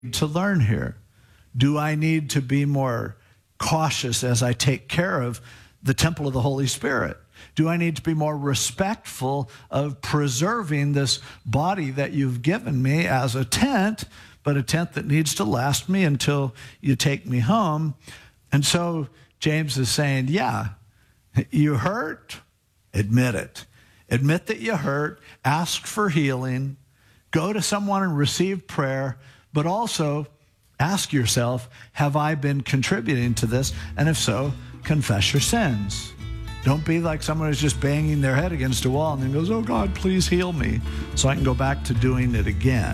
to learn here? Do I need to be more cautious as I take care of the temple of the Holy Spirit? Do I need to be more respectful of preserving this body that you've given me as a tent, but a tent that needs to last me until you take me home? And so James is saying, yeah, you hurt, admit it. Admit that you hurt, ask for healing, go to someone and receive prayer, but also ask yourself, have I been contributing to this? And if so, confess your sins. Don't be like someone who's just banging their head against a wall and then goes, oh God, please heal me so I can go back to doing it again.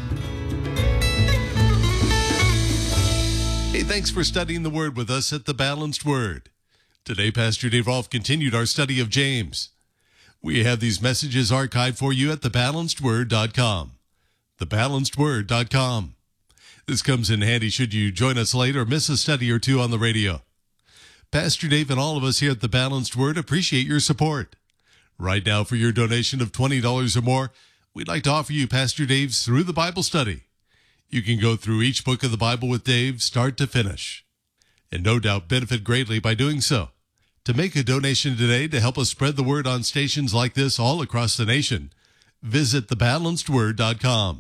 Hey, thanks for studying the Word with us at The Balanced Word. Today, Pastor Dave Rolfe continued our study of James. We have these messages archived for you at thebalancedword.com. Thebalancedword.com. This comes in handy should you join us late or miss a study or two on the radio. Pastor Dave and all of us here at The Balanced Word appreciate your support. Right now, for your donation of $20 or more, we'd like to offer you Pastor Dave's Through the Bible Study. You can go through each book of the Bible with Dave, start to finish, and no doubt benefit greatly by doing so. To make a donation today to help us spread the word on stations like this all across the nation, visit thebalancedword.com.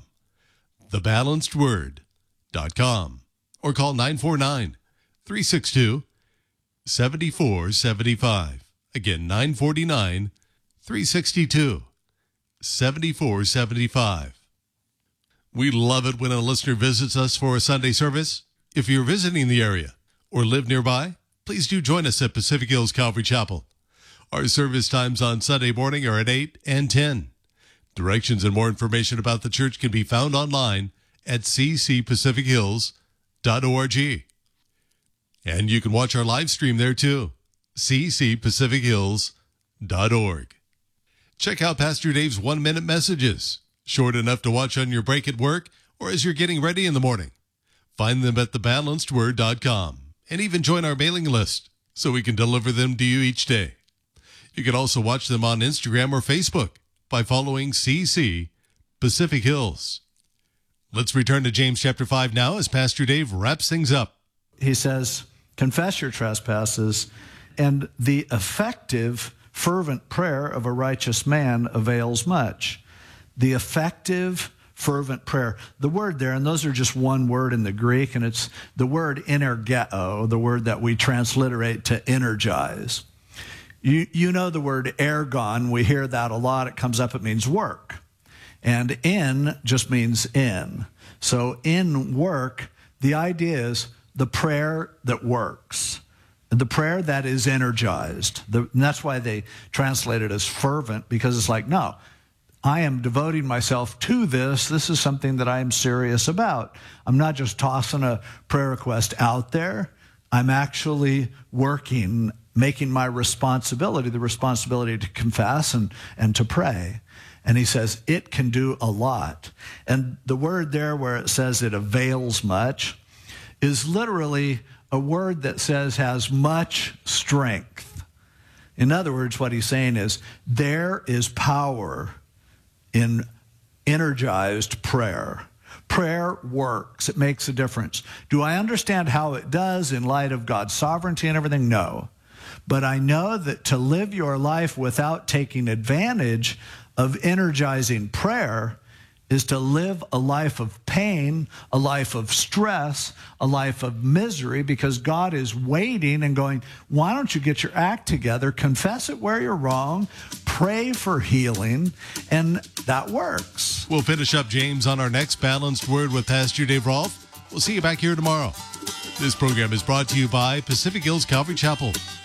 Thebalancedword.com. Or call 949-362-7475. Again, 949-362-7475. We love it when a listener visits us for a Sunday service. If you're visiting the area or live nearby, please do join us at Pacific Hills Calvary Chapel. Our service times on Sunday morning are at 8 and 10. Directions and more information about the church can be found online at ccpacifichills.org. And you can watch our live stream there too, ccpacifichills.org. Check out Pastor Dave's 1-minute messages, short enough to watch on your break at work or as you're getting ready in the morning. Find them at thebalancedword.com and even join our mailing list so we can deliver them to you each day. You can also watch them on Instagram or Facebook by following CC Pacific Hills. Let's return to James chapter 5 now as Pastor Dave wraps things up. He says, confess your trespasses, and the effective, fervent prayer of a righteous man avails much. The effective, fervent prayer. The word there, and those are just one word in the Greek, and it's the word energeo, the word that we transliterate to energize. You know the word ergon. We hear that a lot. It comes up. It means work. And in just means in. So in work, the idea is the prayer that works. The prayer that is energized. And that's why they translate it as fervent, because it's like, no, I am devoting myself to this. This is something that I am serious about. I'm not just tossing a prayer request out there. I'm actually working, making my responsibility, the responsibility to confess and to pray. And he says it can do a lot. And the word there where it says it avails much is literally a word that says has much strength. In other words, what he's saying is there is power in energized prayer. Prayer works. It makes a difference. Do I understand how it does in light of God's sovereignty and everything? No. But I know that to live your life without taking advantage of energizing prayer is to live a life of pain, a life of stress, a life of misery, because God is waiting and going, why don't you get your act together, confess it where you're wrong, pray for healing, and that works. We'll finish up James on our next Balanced Word with Pastor Dave Rolfe. We'll see you back here tomorrow. This program is brought to you by Pacific Hills Calvary Chapel.